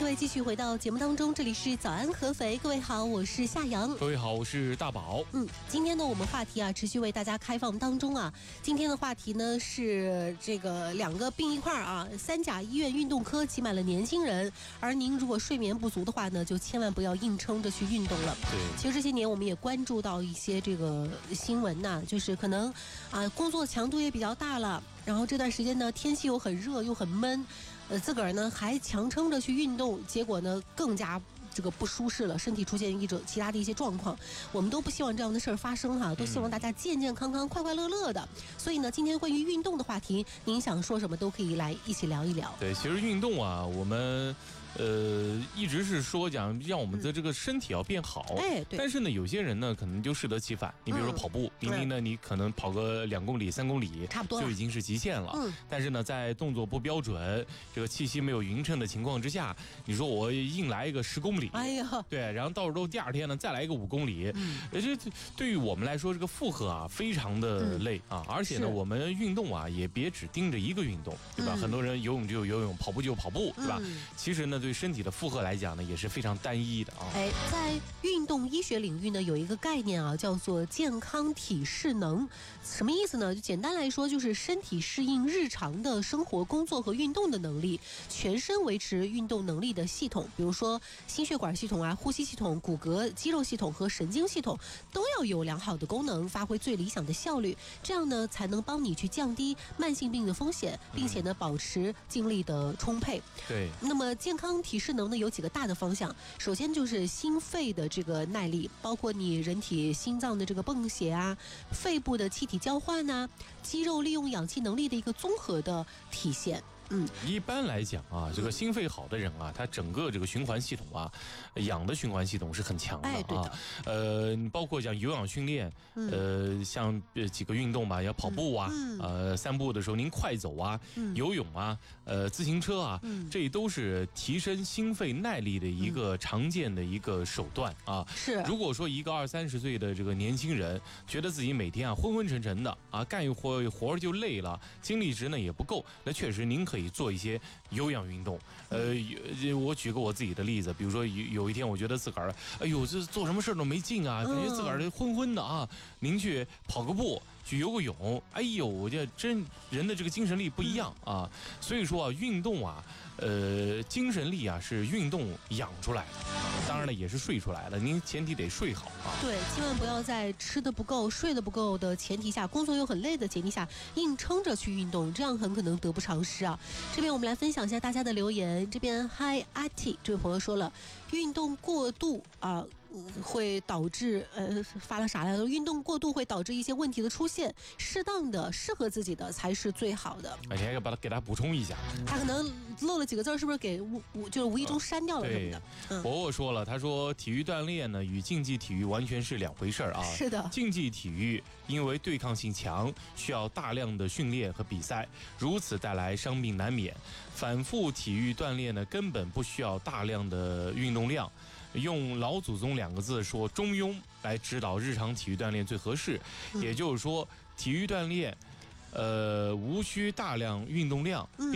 位继续回到节目当中，这里是早安合肥，各位好，我是夏阳， 各位好，我是大宝。 今天呢我们话题持续为大家开放当中今天的话题呢是这个两个并一块三甲医院运动科挤满了年轻人，而您如果睡眠不足的话呢，就千万不要硬撑着去运动了。 对， 其实这些年我们也关注到一些这个新闻就是可能工作强度也比较大了，然后这段时间呢天气又很热又很闷，自个儿呢还强撑着去运动，结果呢更加这个不舒适了，身体出现其他的一些状况，我们都不希望这样的事儿发生都希望大家健健康康、快快乐乐的。所以呢，今天关于运动的话题，您想说什么都可以来一起聊一聊。 对，其实运动我们一直是说讲让我们的这个身体要变好， 对。 但是呢，有些人呢可能就适得其反。你比如说跑步，明明呢你可能跑个2公里、3公里， 差不多就已经是极限了。但是呢，在动作不标准、这个气息没有匀称的情况之下，你说我硬来一个10公里， 哎呀， 对，然后到时候第二天呢再来一个5公里，这对于我们来说，这个负荷非常的累而且呢，我们运动也别只盯着一个运动，对吧？很多人游泳就游泳，跑步就跑步，对吧？其实呢，对身体的负荷来讲呢，也是非常单一的在运动医学领域呢，有一个概念叫做健康体适能。什么意思呢？就简单来说，就是身体适应日常的生活、工作和运动的能力，全身维持运动能力的系统，比如说心血管系统呼吸系统、骨骼、肌肉系统和神经系统都要有良好的功能，发挥最理想的效率，这样呢才能帮你去降低慢性病的风险，并且呢保持精力的充沛。 对。 那么健康体适能呢有几个大的方向，首先就是心肺的这个耐力，包括你人体心脏的这个泵血肺部的气体交换肌肉利用氧气能力的一个综合的体现。 一般来讲这个心肺好的人他整个这个循环系统氧的循环系统是很强的对的。 你包括像有氧训练，像几个运动要跑步散步的时候您快走游泳自行车这都是提升心肺耐力的一个常见的一个手段是。 如果说一个20-30岁的这个年轻人觉得自己每天昏昏沉沉的干一活就累了，精力值呢也不够，那确实您可以做一些有氧运动。我举个我自己的例子，比如说有一天我觉得自个儿这做什么事都没劲感觉自个儿昏昏的您去跑个步，去游个泳，我这真人的这个精神力不一样所以说运动精神力是运动养出来的，当然了也是睡出来的，您前提得睡好对，千万不要在吃的不够、睡得不够的前提下，工作又很累的前提下，硬撑着去运动，这样很可能得不偿失这边我们来分享一下大家的留言。这边 Hi Ati 这位朋友说了，运动过度会导致发了啥来着？运动过度会导致一些问题的出现，适当的、适合自己的才是最好的。 你还要给他补充一下， 他可能漏了几个字，是不是给就是无意中删掉了什么的？ 我说了，他说体育锻炼呢与竞技体育完全是两回事是的， 竞技体育因为对抗性强，需要大量的训练和比赛，如此带来伤病难免。反复体育锻炼呢，根本不需要大量的运动量。用老祖宗2个字说中庸来指导日常体育锻炼最合适，也就是说体育锻炼无需大量运动量，